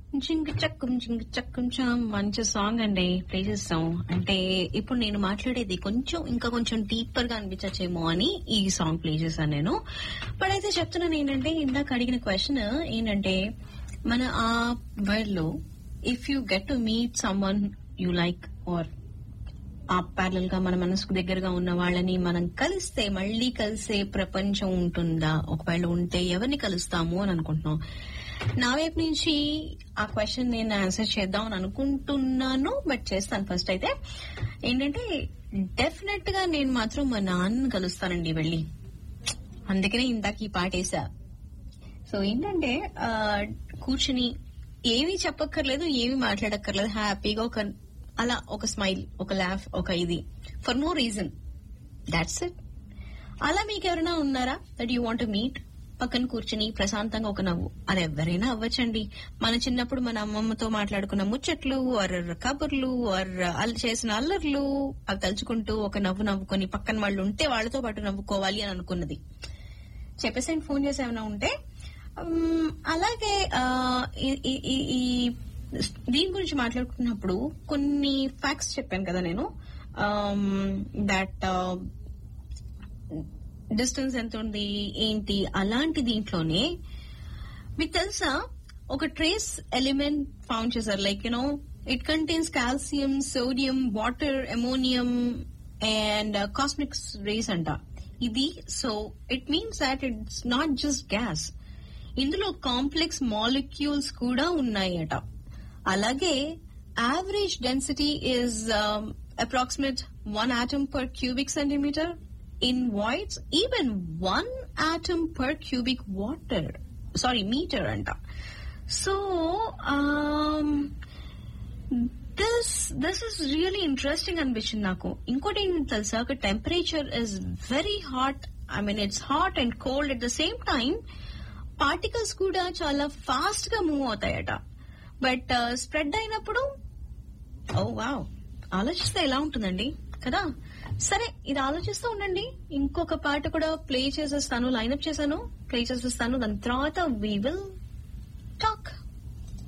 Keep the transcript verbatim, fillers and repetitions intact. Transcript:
జింగ్ చక్కం జింగ్ చక్కం చాం మంచి సాంగ్ అండి, ప్లే చేస్తాం. అంటే ఇప్పుడు నేను మాట్లాడేది కొంచెం ఇంకా కొంచెం డీపర్ గా అనిపించచ్చేమో అని ఈ సాంగ్ ప్లే చేశాను నేను. బట్ అయితే చెప్తున్నాను ఏంటంటే, ఇందాక అడిగిన క్వశ్చన్ ఏంటంటే, మన ఆ వరల్డ్ లో if you get to meet someone you like are ఆ ప్యారల్ గా మన మనసుకు దగ్గరగా ఉన్న వాళ్ళని మనం కలిస్తే మళ్లీ కలిసే ప్రపంచం ఉంటుందా, ఒకవేళ ఉంటే ఎవరిని కలుస్తాము అని అనుకుంటున్నాం. నా వైపు నుంచి ఆ క్వశ్చన్ నేను ఆన్సర్ చేద్దాం అని అనుకుంటున్నాను, బట్ చేస్తాను. ఫస్ట్ అయితే ఏంటంటే, డెఫినెట్ గా నేను మాత్రం మా నాన్నని కలుస్తానండి వెళ్ళి. అందుకనే ఇందాక ఈ పాట వేసా. సో ఏంటంటే కూర్చుని ఏమీ చెప్పక్కర్లేదు, ఏమీ మాట్లాడక్కర్లేదు, హ్యాపీగా ఒక అలా ఒక స్మైల్, ఒక లాఫ్, ఒక ఇది for no reason, that's it. అలా మీకు ఎవరైనా ఉన్నారా that you want to meet? పక్కన కూర్చుని ప్రశాంతంగా ఒక నవ్వు, అది ఎవరైనా అవ్వచ్చండి. మన చిన్నప్పుడు మన అమ్మమ్మతో మాట్లాడుకున్న ముచ్చట్లు ఆర్ కబుర్లు ఆర్ అల్ చేసిన అల్లర్లు అవి తలుచుకుంటూ ఒక నవ్వు నవ్వుకొని పక్కన వాళ్ళు ఉంటే వాళ్ళతో పాటు నవ్వుకోవాలి అని అనుకున్నది చెప్పేసి ఫోన్ చేసి ఏమైనా ఉంటే. అలాగే ఈ దీని గురించి మాట్లాడుకున్నప్పుడు కొన్ని ఫ్యాక్ట్స్ చెప్పాను కదా నేను, దట్ డిస్టెన్స్ ఎంత ఉంది ఏంటి అలాంటి. దీంట్లోనే మీకు తెలుసా ఒక ట్రేస్ ఎలిమెంట్ ఫౌండ్ చేశారు, like you know it contains calcium, sodium, water, ammonium and cosmic race అంట ఇది. So it means that it's not just gas, ఇందులో కాంప్లెక్స్ మాలిక్యూల్స్ కూడా ఉన్నాయట. అలాగే average density is approximate one atom per cubic centimetre. In voids, even one atom per cubic water, sorry, meter anta. So, um, this this is really interesting అనిపించింది నాకు. ఇంకోటి ఏం తెలుసా, temperature is very hot. I mean it's hot and cold at the same time. Particles కూడా చాలా fast గా move అవుతాయట. But spread అయినప్పుడు ఓ wow, ఆలోచిస్తే ఎలా ఉంటుందండి కదా. సరే, ఇది ఆలోచిస్తూ ఉండండి. ఇంకొక పాట కూడా ప్లే చేసేస్తాను, లైన్అప్ చేశాను, ప్లే చేసేస్తాను. దాని తర్వాత వీ విల్